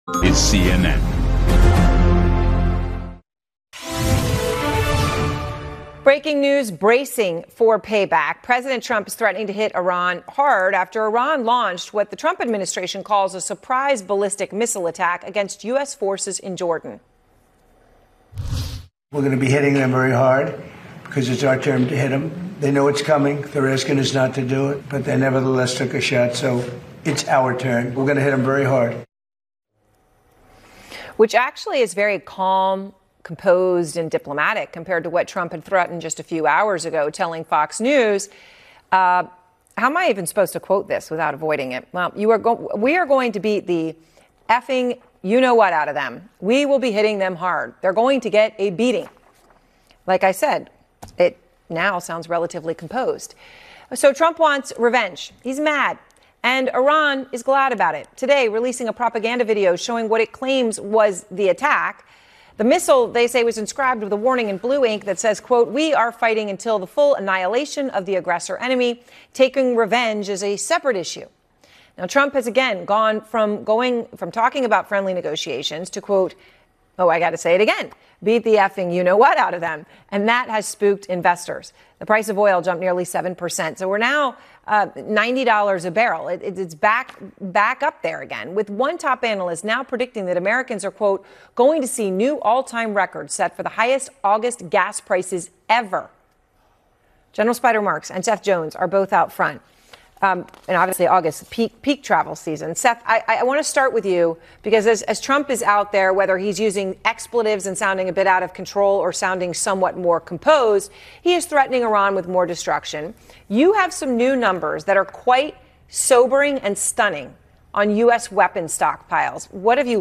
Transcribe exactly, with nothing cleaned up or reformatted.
is C N N. Breaking news, bracing for payback. President Trump is threatening to hit Iran hard after Iran launched what the Trump administration calls a surprise ballistic missile attack against U S forces in Jordan. We're going to be hitting them very hard because it's our turn to hit them. They know it's coming. They're asking us not to do it, but they nevertheless took a shot. So it's our turn. We're going to hit them very hard. Which actually is very calm, composed and diplomatic compared to what Trump had threatened just a few hours ago, telling Fox News, uh, how am I even supposed to quote this without avoiding it? Well, you are go- we are going to beat the effing you-know-what out of them. We will be hitting them hard. They're going to get a beating. Like I said, it now sounds relatively composed. So Trump wants revenge. He's mad. And Iran is glad about it. Today, releasing a propaganda video showing what it claims was the attack. The missile, they say, was inscribed with a warning in blue ink that says, quote, "We are fighting until the full annihilation of the aggressor enemy. Taking revenge is a separate issue." Now, Trump has again gone from going from talking about friendly negotiations to, quote, oh, I got to say it again, beat the effing you-know-what out of them. And that has spooked investors. The price of oil jumped nearly seven percent. So we're now uh, ninety dollars a barrel. It, it, it's back back up there again, with one top analyst now predicting that Americans are, quote, going to see new all-time records set for the highest August gas prices ever. General Spider Marks and Seth Jones are both out front. Um, and obviously August, peak peak travel season. Seth, I, I want to start with you because as, as Trump is out there, whether he's using expletives and sounding a bit out of control or sounding somewhat more composed, he is threatening Iran with more destruction. You have some new numbers that are quite sobering and stunning on U S weapon stockpiles. What have you